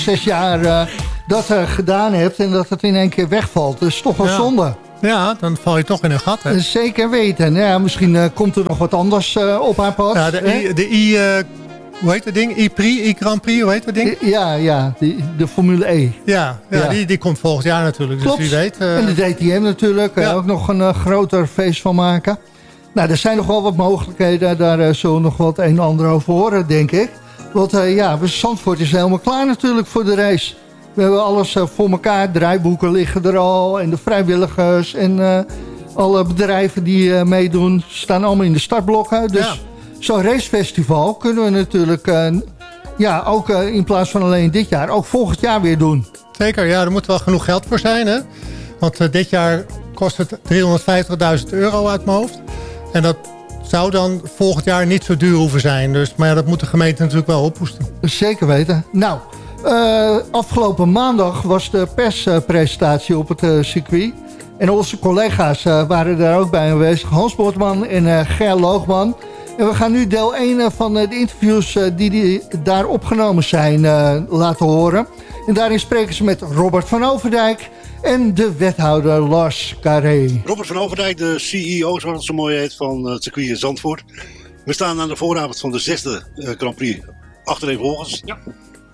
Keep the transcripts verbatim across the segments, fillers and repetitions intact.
zes jaar uh, dat uh, gedaan hebt en dat het in één keer wegvalt. Dat is toch wel ja. zonde. Ja, dan val je toch in een gat. Hè? Zeker weten. Ja, misschien uh, komt er nog wat anders uh, op haar pad. Ja, de I, de I uh, hoe heet dat ding? I-Prix, I-Grand Prix, hoe heet dat ding? Ja, ja, die, de Formule E. Ja, ja, ja. Die, die komt volgend jaar natuurlijk. Klopt. Dus wie weet. Uh... En de D T M natuurlijk. Kan ja. je ook nog een uh, groter feest van maken. Nou, er zijn nog wel wat mogelijkheden. Daar uh, zullen we nog wel het een en ander over horen, denk ik. Want uh, ja, Zandvoort is helemaal klaar natuurlijk voor de race. We hebben alles uh, voor elkaar. Draaiboeken liggen er al. En de vrijwilligers. En uh, alle bedrijven die uh, meedoen staan allemaal in de startblokken. Dus ja. zo'n racefestival kunnen we natuurlijk uh, ja, ook uh, in plaats van alleen dit jaar, ook volgend jaar weer doen. Zeker, ja, er moet wel genoeg geld voor zijn. Hè? Want uh, dit jaar kost het driehonderdvijftigduizend euro uit mijn hoofd. En dat zou dan volgend jaar niet zo duur hoeven zijn. Dus, maar ja, dat moet de gemeente natuurlijk wel ophoesten. Zeker weten. Nou, uh, afgelopen maandag was de perspresentatie op het uh, circuit. En onze collega's uh, waren daar ook bij aanwezig. Hans Boortman en uh, Ger Loogman. En we gaan nu deel één van de interviews uh, die, die daar opgenomen zijn uh, laten horen. En daarin spreken ze met Robert van Overdijk en de wethouder Lars Carré. Robert van Overdijk, de C E O, zoals het zo mooi heet, van het circuit in Zandvoort. We staan aan de vooravond van de zesde uh, Grand Prix achtereenvolgens. Ja.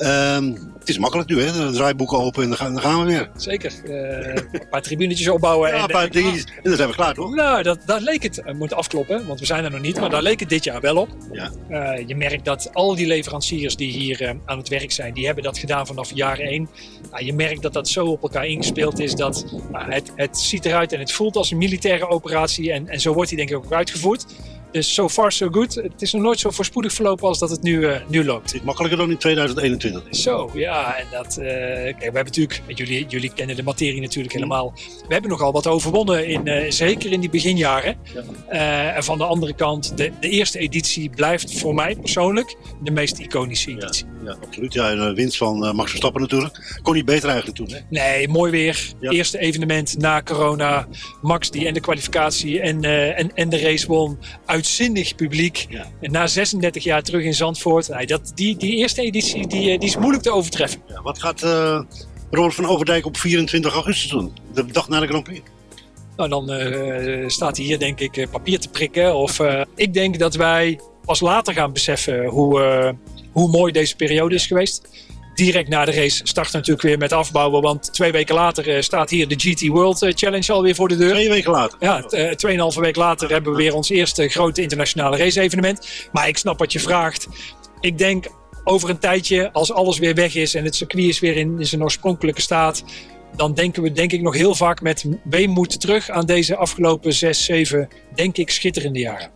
Um, het is makkelijk nu, hè? De draaiboeken open en dan gaan, dan gaan we weer. Zeker. Uh, een paar tribunetjes opbouwen. Ja, en, een paar dingetjes. En dan zijn we klaar, toch? Nou, dat, daar leek het, we moeten afkloppen, want we zijn er nog niet. Maar daar leek het dit jaar wel op. Ja. Uh, je merkt dat al die leveranciers die hier uh, aan het werk zijn, die hebben dat gedaan vanaf jaar één. Uh, je merkt dat dat zo op elkaar ingespeeld is dat uh, het, het ziet eruit en het voelt als een militaire operatie. En, en zo wordt die denk ik ook uitgevoerd. Dus so far so good. Het is nog nooit zo voorspoedig verlopen als dat het nu, uh, nu loopt. Het is makkelijker dan in tweeduizend eenentwintig. Zo, ja. En dat, uh, kijk, we hebben natuurlijk, jullie, jullie kennen de materie natuurlijk helemaal. We hebben nogal wat overwonnen, in, uh, zeker in die beginjaren. Ja. Uh, en van de andere kant, de, de eerste editie blijft voor mij persoonlijk de meest iconische editie. Ja, ja absoluut. Ja, een winst van uh, Max Verstappen natuurlijk. Kon niet beter eigenlijk toen, hè? Nee, mooi weer. Ja. Eerste evenement na corona. Max die en de kwalificatie en, uh, en, en de race won. Uitzinnig publiek. Ja. En na zesendertig jaar terug in Zandvoort. Nou, dat, die, die eerste editie die, die is moeilijk te overtreffen. Ja, wat gaat uh, Robert van Overdijk op vierentwintig augustus doen? De dag na de Grand Prix? Nou, dan uh, staat hier denk ik papier te prikken. Of uh, ik denk dat wij pas later gaan beseffen hoe, uh, hoe mooi deze periode is geweest. Direct na de race starten we natuurlijk weer met afbouwen. Want twee weken later uh, staat hier de G T World Challenge alweer voor de deur. Twee weken later? Ja, uh, tweeënhalve week later hebben we weer ons eerste grote internationale race evenement. Maar ik snap wat je vraagt. Ik denk over een tijdje, als alles weer weg is en het circuit is weer in, in zijn oorspronkelijke staat, dan denken we denk ik nog heel vaak met weemoed terug aan deze afgelopen zes, zeven, denk ik, schitterende jaren.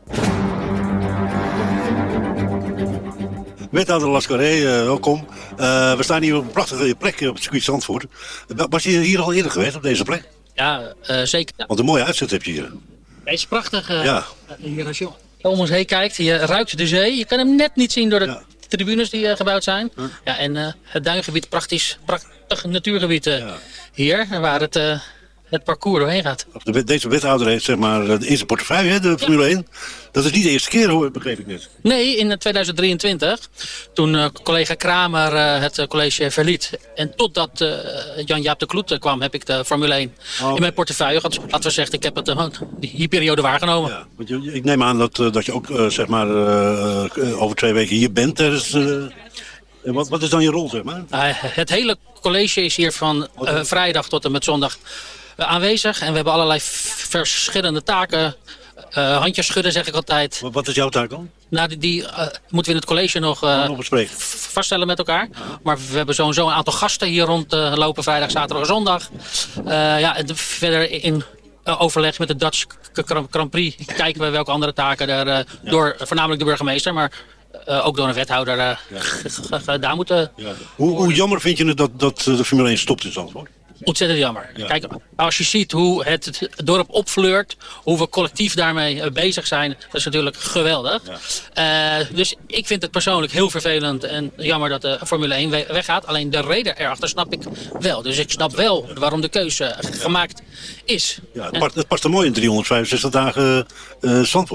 Wethouder Lars Carré, uh, welkom. Uh, we staan hier op een prachtige plek op het circuit Zandvoort. Was je hier al eerder geweest, op deze plek? Ja, uh, zeker. Ja. Want een mooie uitzet heb je hier. Hij is prachtig. Uh, ja. Hier als je om ons heen kijkt, je ruikt de zee. Je kan hem net niet zien door de ja. tribunes die uh, gebouwd zijn. Huh? Ja, en uh, het duingebied, prachtig, prachtig natuurgebied uh, ja. hier, waar het... Uh, het parcours doorheen gaat. Deze wethouder heeft zeg maar in zijn portefeuille, de Formule één. Dat is niet de eerste keer, hoor, begreep ik net. Nee, in tweeduizend drieëntwintig. Toen uh, collega Kramer uh, het uh, college verliet. En totdat uh, Jan-Jaap de Kloet uh, kwam, heb ik de Formule één oh. in mijn portefeuille gehad. Laten we zeggen, ik heb het uh, die, die periode waargenomen. Ja, want je, ik neem aan dat, uh, dat je ook uh, zeg maar uh, uh, over twee weken hier bent. Dus, uh, wat, wat is dan je rol, zeg maar? Uh, het hele college is hier van uh, vrijdag tot en met zondag aanwezig en we hebben allerlei verschillende taken. Uh, handjes schudden zeg ik altijd. Wat is jouw taak dan? Nou, die, die uh, moeten we in het college nog, uh, nog bespreken. vaststellen met elkaar. Ja. Maar we hebben sowieso een aantal gasten hier rondlopen, uh, vrijdag, zaterdag en zondag. Uh, ja, en verder in uh, overleg met de Dutch Grand Prix kijken we welke andere taken er uh, ja. door uh, voornamelijk de burgemeester, maar uh, ook door een wethouder uh, ja. gedaan moeten. Ja. Hoe, hoe jammer vind je het dat, dat de Formule één stopt in Zandvoort? Ontzettend jammer. Ja. Kijk, als je ziet hoe het dorp opfleurt, hoe we collectief daarmee bezig zijn, dat is natuurlijk geweldig. Ja. Uh, dus ik vind het persoonlijk heel vervelend en jammer dat de Formule één weggaat. Alleen de reden erachter snap ik wel. Dus ik snap wel waarom de keuze gemaakt is. Ja, het, past, het past er mooi in driehonderdvijfenzestig dagen uh, Zandvoort, hè?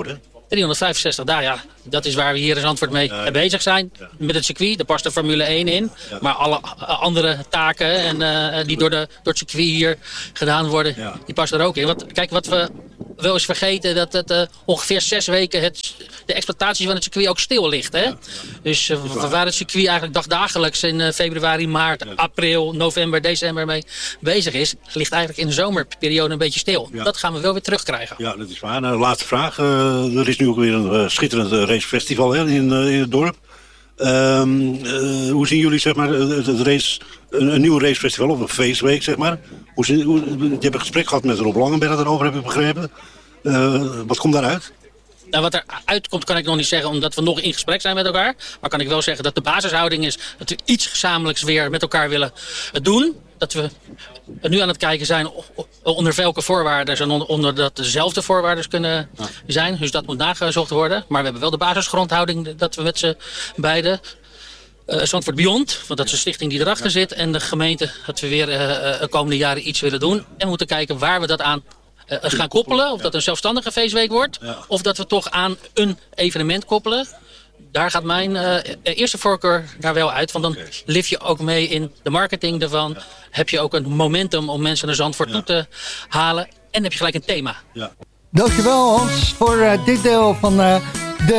driehonderdvijfenzestig dagen, ja, dat is waar we hier in Zandvoort mee uh, bezig zijn. Ja. Met het circuit, daar past de Formule één in. Ja. Maar alle andere taken en, uh, die door, de, door het circuit hier gedaan worden, ja. die passen er ook in. Want kijk, wat we wel eens vergeten, dat het uh, ongeveer zes weken het, de exploitatie van het circuit ook stil ligt. Hè? Ja, ja. Dus uh, waar het circuit eigenlijk dagdagelijks in uh, februari, maart, ja. april, november, december mee bezig is, ligt eigenlijk in de zomerperiode een beetje stil. Ja. Dat gaan we wel weer terugkrijgen. Ja, dat is waar. Nou, laatste vraag. Uh, er is nu ook weer een uh, schitterend uh, racefestival hè, in, uh, in het dorp. Um, uh, hoe zien jullie zeg maar, het, het race, een, een nieuw racefestival of een feestweek? Zeg maar? hoe, zien, hoe, je hebt een gesprek gehad met Rob Langenberg erover, heb ik begrepen. Uh, wat komt daaruit? Nou, wat er uitkomt kan ik nog niet zeggen, omdat we nog in gesprek zijn met elkaar. Maar kan ik wel zeggen dat de basishouding is dat we iets gezamenlijks weer met elkaar willen doen. Dat we nu aan het kijken zijn onder welke voorwaarden en onder dat dezelfde voorwaarden kunnen zijn. Dus dat moet nagezocht worden. Maar we hebben wel de basisgrondhouding dat we met z'n beiden, uh, Zandvoort Beyond, want dat is een stichting die erachter zit. En de gemeente dat we weer uh, de komende jaren iets willen doen. En we moeten kijken waar we dat aan uh, gaan koppelen. Of dat een zelfstandige feestweek wordt. Of dat we toch aan een evenement koppelen. Daar gaat mijn uh, eerste voorkeur daar wel uit. Want dan okay. lift je ook mee in de marketing ervan. Ja. Heb je ook een momentum om mensen naar Zandvoort ja. toe te halen. En heb je gelijk een thema. Ja. Dankjewel Hans voor uh, dit deel van uh,